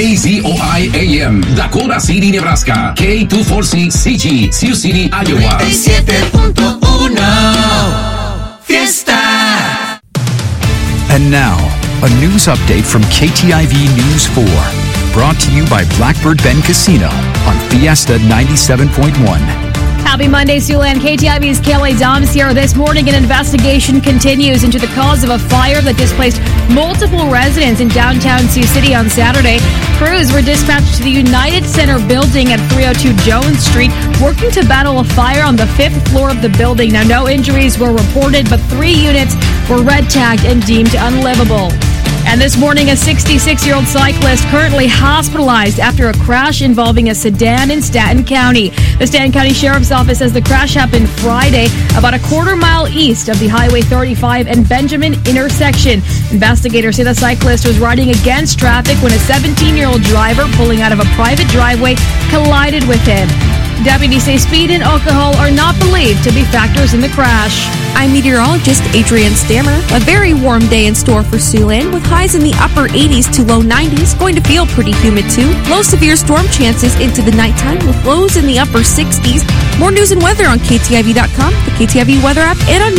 KZOI AM, Dakota City, Nebraska. K246CG, Sioux City, Iowa. 97.1 Fiesta. And now, a news update from KTIV News 4. Brought to you by Blackbird Bend Casino on Fiesta 97.1. Happy Monday, Siouxland. KTIV's Kelly Doms here. This morning, an investigation continues into the cause of a fire that displaced multiple residents in downtown Sioux City on Saturday. Crews were dispatched to the United Center building at 302 Jones Street, working to battle a fire on the 5th floor of the building. Now, no injuries were reported, but 3 units were red tagged and deemed unlivable. And this morning, a 66-year-old cyclist currently hospitalized after a crash involving a sedan in Stanton County. The Stanton County Sheriff's Office says the crash happened Friday about a quarter-mile east of the Highway 35 and Benjamin intersection. Investigators say the cyclist was riding against traffic when a 17-year-old driver pulling out of a private driveway collided with him. Deputies say speed and alcohol are not believed to be factors in the crash. I'm meteorologist Adrienne Stammer. A very warm day in store for Siouxland with highs in the upper 80s to low 90s. Going to feel pretty humid too. Low severe storm chances into the nighttime with lows in the upper 60s. More news and weather on KTIV.com, the KTIV weather app, and on